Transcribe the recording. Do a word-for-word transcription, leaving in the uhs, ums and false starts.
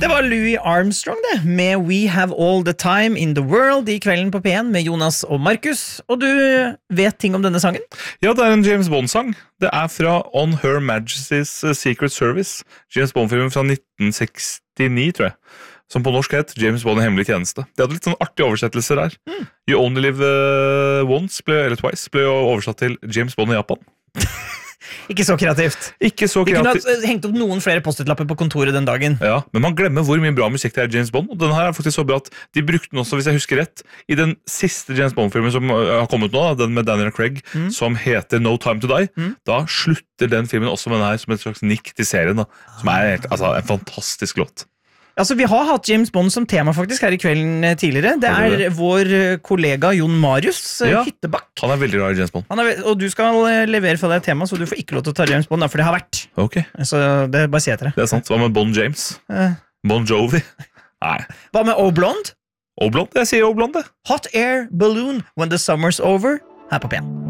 Det var Louis Armstrong det, med We Have All The Time In The World I kvelden på P en med Jonas og Markus. Og du vet ting om denne sangen? Ja, det er en James Bond-sang. Det er fra On Her Majesty's Secret Service. James Bond-filmen fra nitten sekstini, tror jeg. Som på norsk het James Bond I hemmelig tjeneste. Det hadde litt sånn artige oversettelser der. Mm. You Only Live uh, Once, ble, eller Twice, ble jo oversatt til James Bond I Japan. Ikke så kreativt. Ikke så kreativt. De kunne ha hengt opp noen flere post-it-lapper på kontoret den dagen. Ja, men man glemmer hvor mye bra musikk det er i James Bond. Og den her er faktisk så bra at de brukte den også, hvis jeg husker rett, i den siste James Bond-filmen som har kommet nå, den med Daniel Craig, mm. som heter No Time To Die. Mm. Da slutter den filmen også med den her som et slags nikk til serien, da, som er helt, altså, en fantastisk låt. Altså, vi har hatt James Bond som tema faktisk her i kvelden tidligere. Det er det? Vår kollega Jon Marius ja, Hyttebakk. Han er veldig rar i James Bond. Han er, og du skal levere for deg et tema, så du får ikke lov til å ta James Bond, da, for det har vært. Ok. Så det bare sier jeg til deg. Det er sant. Hva med Bon James? Eh. Bon Jovi? Nei. Hva med O-Blonde? O-Blonde? Jeg sier O-Blonde. Hot Air Balloon When the Summer's Over, her på P en.